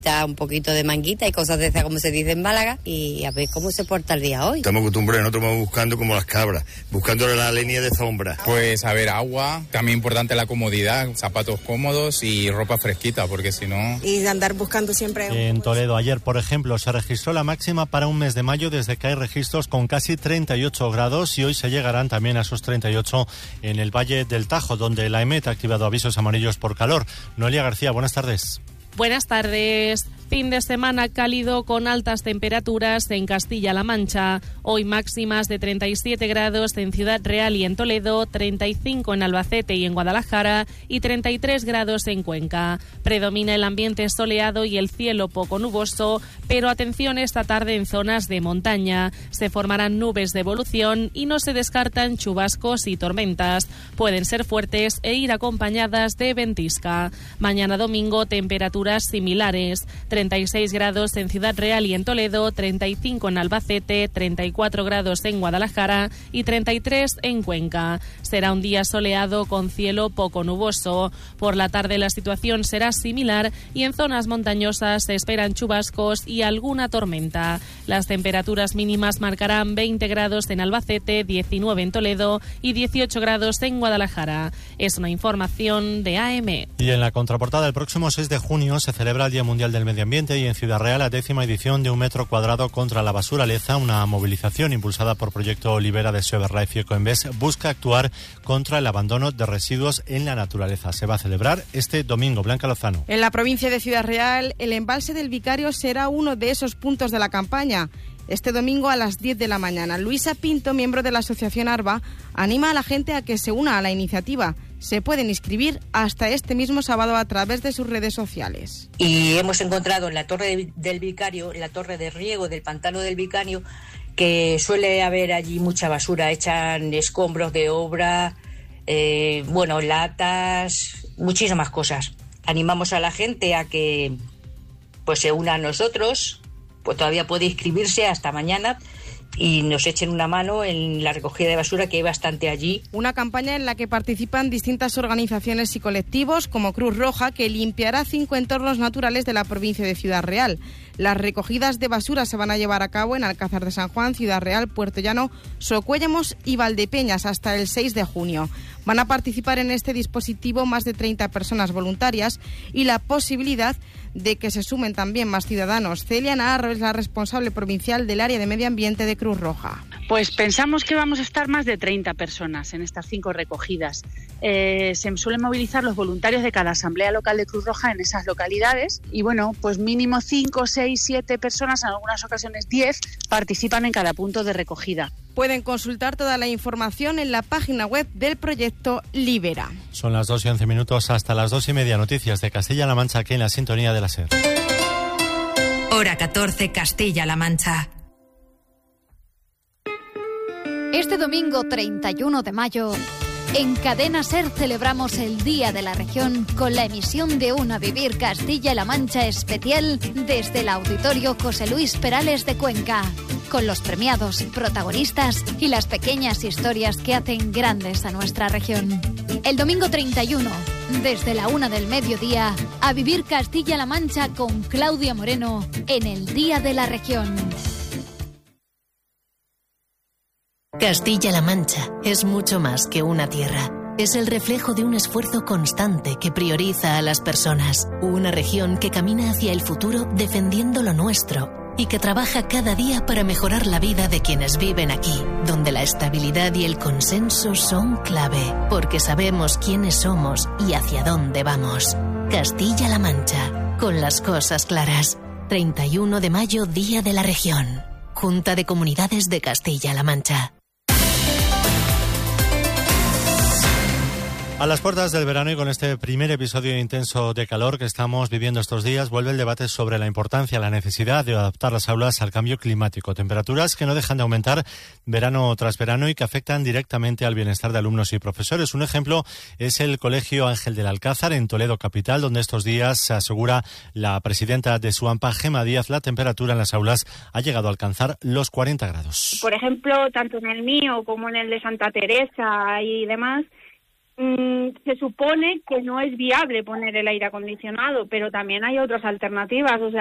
Da un poquito de manguita y cosas de esas, como se dice en Málaga, y a ver cómo se porta el día hoy. Estamos acostumbrados, nosotros vamos buscando como las cabras, buscándole la línea de sombra. Pues a ver, agua, también importante la comodidad, zapatos cómodos y ropa fresquita, porque si no... Y de andar buscando siempre... En Toledo ayer, por ejemplo, se registró la máxima para un mes de mayo desde que hay registros con casi 38 grados y hoy se llegarán también a esos 38 en el Valle del Tajo, donde la EMET ha activado avisos amarillos por calor. Noelia García, buenas tardes. Buenas tardes. Fin de semana cálido con altas temperaturas en Castilla-La Mancha. Hoy máximas de 37 grados en Ciudad Real y en Toledo, 35 en Albacete y en Guadalajara y 33 grados en Cuenca. Predomina el ambiente soleado y el cielo poco nuboso, pero atención esta tarde en zonas de montaña. Se formarán nubes de evolución y no se descartan chubascos y tormentas. Pueden ser fuertes e ir acompañadas de ventisca. Mañana domingo temperaturas similares. 36 grados en Ciudad Real y en Toledo, 35 en Albacete, 34 grados en Guadalajara y 33 en Cuenca. Será un día soleado con cielo poco nuboso. Por la tarde la situación será similar y en zonas montañosas se esperan chubascos y alguna tormenta. Las temperaturas mínimas marcarán 20 grados en Albacete, 19 en Toledo y 18 grados en Guadalajara. Es una información de AEMET. Y en la contraportada, el próximo 6 de junio se celebra el Día Mundial del Medio Ambiente y en Ciudad Real la 10ª edición de 1 metro cuadrado contra la basura leza, una movilización impulsada por Proyecto Libera de Severlife y Ecoembes, busca actuar contra el abandono de residuos en la naturaleza. Se va a celebrar este domingo. Blanca Lozano. En la provincia de Ciudad Real, el embalse del Vicario será uno de esos puntos de la campaña. Este domingo a las 10 de la mañana. Luisa Pinto, miembro de la Asociación ARBA, anima a la gente a que se una a la iniciativa. Se pueden inscribir hasta este mismo sábado a través de sus redes sociales. Y hemos encontrado en la Torre del Vicario, en la torre de riego del Pantano del Vicario, que suele haber allí mucha basura. Echan escombros de obra, latas, muchísimas cosas. Animamos a la gente a que pues se una a nosotros, pues todavía puede inscribirse hasta mañana y nos echen una mano en la recogida de basura, que hay bastante allí. Una campaña en la que participan distintas organizaciones y colectivos como Cruz Roja, que limpiará 5 entornos naturales de la provincia de Ciudad Real. Las recogidas de basura se van a llevar a cabo en Alcázar de San Juan, Ciudad Real, Puerto Llano, Socuéllamos y Valdepeñas hasta el 6 de junio. Van a participar en este dispositivo más de 30 personas voluntarias y la posibilidad de que se sumen también más ciudadanos. Celia Naharro es la responsable provincial del área de medio ambiente de Cruz Roja. Pues pensamos que vamos a estar más de 30 personas en estas 5 recogidas. Se suelen movilizar los voluntarios de cada asamblea local de Cruz Roja en esas localidades y pues mínimo 5, 6, 7 personas, en algunas ocasiones 10, participan en cada punto de recogida. Pueden consultar toda la información en la página web del proyecto Libera. Son las 2:11 hasta las 2:30. Noticias de Castilla-La Mancha aquí en la sintonía de la SER. Hora 14, Castilla-La Mancha. Este domingo 31 de mayo, en Cadena SER celebramos el Día de la Región con la emisión de una Vivir Castilla-La Mancha especial desde el Auditorio José Luis Perales de Cuenca, con los premiados, protagonistas y las pequeñas historias que hacen grandes a nuestra región. El domingo 31, desde la 1 del mediodía, a Vivir Castilla-La Mancha con Claudia Moreno en el Día de la Región. Castilla-La Mancha es mucho más que una tierra. Es el reflejo de un esfuerzo constante que prioriza a las personas. Una región que camina hacia el futuro defendiendo lo nuestro y que trabaja cada día para mejorar la vida de quienes viven aquí, donde la estabilidad y el consenso son clave, porque sabemos quiénes somos y hacia dónde vamos. Castilla-La Mancha, con las cosas claras. 31 de mayo, Día de la Región. Junta de Comunidades de Castilla-La Mancha. A las puertas del verano y con este primer episodio intenso de calor que estamos viviendo estos días, vuelve el debate sobre la importancia, la necesidad de adaptar las aulas al cambio climático. Temperaturas que no dejan de aumentar verano tras verano y que afectan directamente al bienestar de alumnos y profesores. Un ejemplo es el Colegio Ángel del Alcázar en Toledo capital, donde estos días, se asegura la presidenta de SUAMPA, Gema Díaz, la temperatura en las aulas ha llegado a alcanzar los 40 grados. Por ejemplo, tanto en el mío como en el de Santa Teresa y demás, se supone que no es viable poner el aire acondicionado, pero también hay otras alternativas. O sea,